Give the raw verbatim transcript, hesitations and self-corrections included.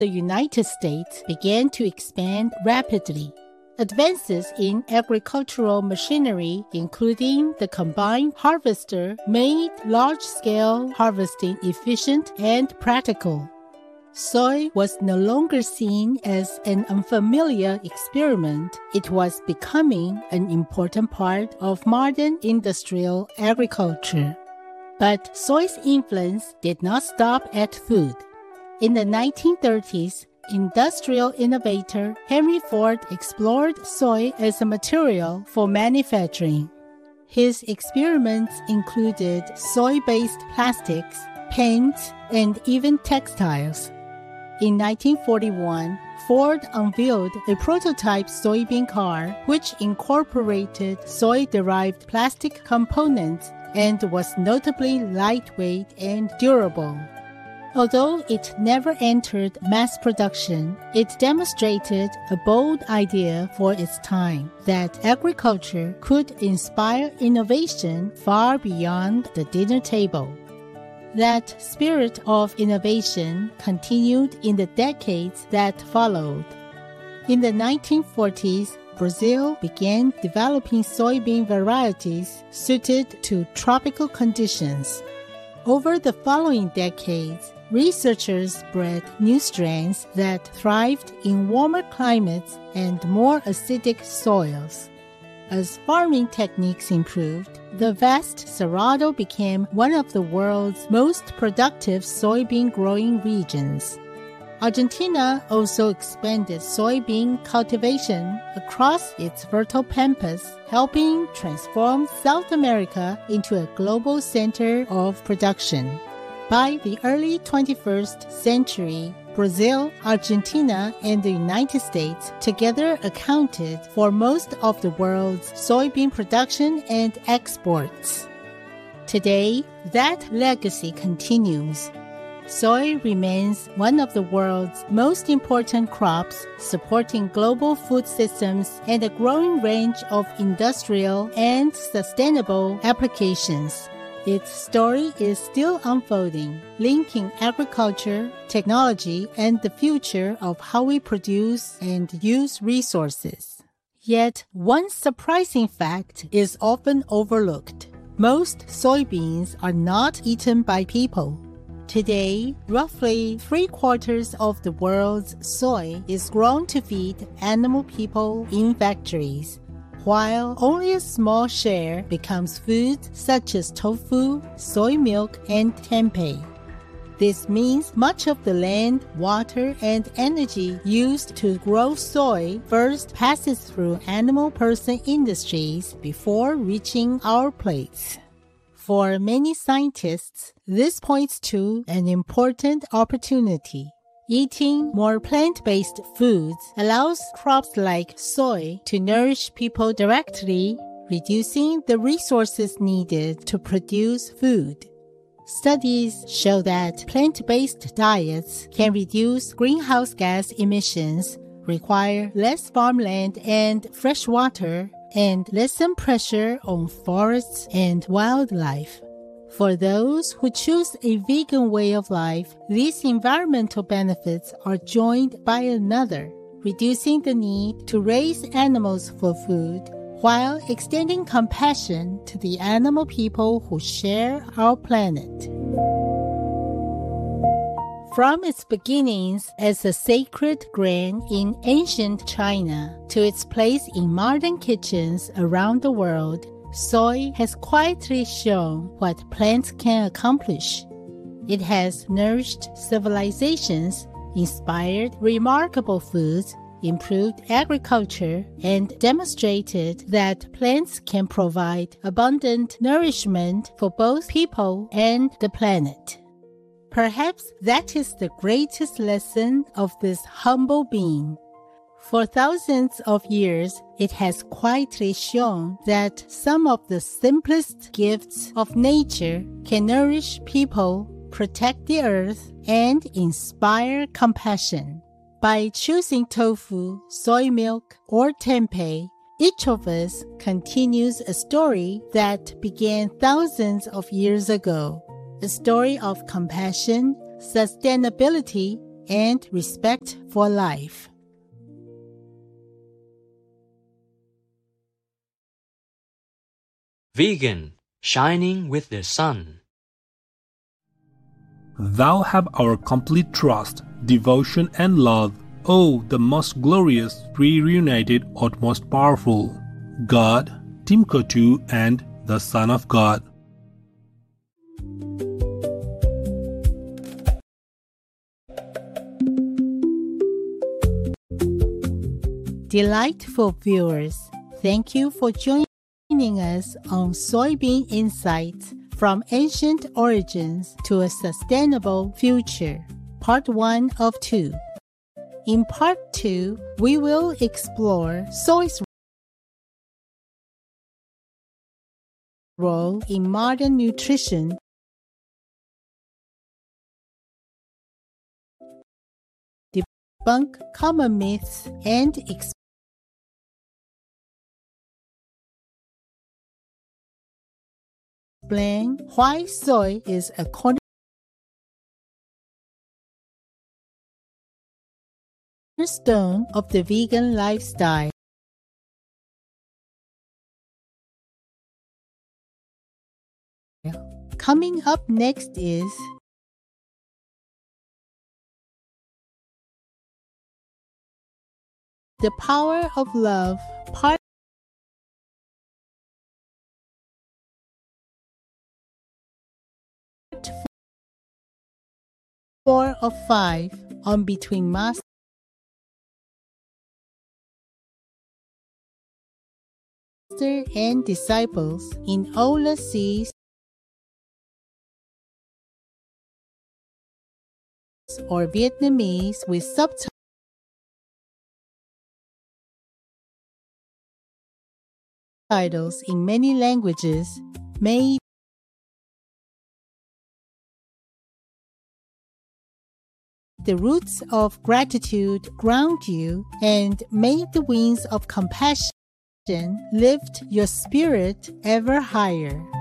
the United States began to expand rapidly. Advances in agricultural machinery, including the combine harvester, made large-scale harvesting efficient and practical. Soy was no longer seen as an unfamiliar experiment. It was becoming an important part of modern industrial agriculture. But soy's influence did not stop at food. In the nineteen thirties, industrial innovator Henry Ford explored soy as a material for manufacturing. His experiments included soy-based plastics, paints, and even textiles. In nineteen forty-one, Ford unveiled a prototype soybean car which incorporated soy-derived plastic components and was notably lightweight and durable. Although it never entered mass production, it demonstrated a bold idea for its time that agriculture could inspire innovation far beyond the dinner table. That spirit of innovation continued in the decades that followed. In the nineteen forties, Brazil began developing soybean varieties suited to tropical conditions. Over the following decades, researchers bred new strains that thrived in warmer climates and more acidic soils. As farming techniques improved, the vast Cerrado became one of the world's most productive soybean growing regions. Argentina also expanded soybean cultivation across its fertile pampas, helping transform South America into a global center of production. By the early twenty-first century, Brazil, Argentina, and the United States together accounted for most of the world's soybean production and exports. Today, that legacy continues. Soy remains one of the world's most important crops, supporting global food systems and a growing range of industrial and sustainable applications. Its story is still unfolding, linking agriculture, technology, and the future of how we produce and use resources. Yet, one surprising fact is often overlooked. Most soybeans are not eaten by people. Today, roughly three-quarters of the world's soy is grown to feed animal people in factories, while only a small share becomes food such as tofu, soy milk, and tempeh. This means much of the land, water, and energy used to grow soy first passes through animal-person industries before reaching our plates. For many scientists, this points to an important opportunity. Eating more plant-based foods allows crops like soy to nourish people directly, reducing the resources needed to produce food. Studies show that plant-based diets can reduce greenhouse gas emissions, require less farmland and fresh water, and lessen pressure on forests and wildlife. For those who choose a vegan way of life, these environmental benefits are joined by another, reducing the need to raise animals for food, while extending compassion to the animal people who share our planet. From its beginnings as a sacred grain in ancient China to its place in modern kitchens around the world, soy has quietly shown what plants can accomplish. It has nourished civilizations, inspired remarkable foods, improved agriculture, and demonstrated that plants can provide abundant nourishment for both people and the planet. Perhaps that is the greatest lesson of this humble being. For thousands of years, it has quietly shown that some of the simplest gifts of nature can nourish people, protect the earth, and inspire compassion. By choosing tofu, soy milk, or tempeh, each of us continues a story that began thousands of years ago. A story of compassion, sustainability, and respect for life. Vegan, shining with the sun. Thou have our complete trust, devotion, and love, O the most glorious, three reunited, utmost powerful, God, Timkotu, and the Son of God. Delightful viewers, thank you for joining us on Soybean Insights from Ancient Origins to a Sustainable Future, Part one of two. In Part two, we will explore soy's role in modern nutrition, debunk common myths, and explain why soy is a cornerstone of the vegan lifestyle. Coming up next is The Power of Love, Part four of five on Between Master and Disciples in Ola Seas or Vietnamese with subtitles in many languages. May the roots of gratitude ground you, and may the wings of compassion lift your spirit ever higher.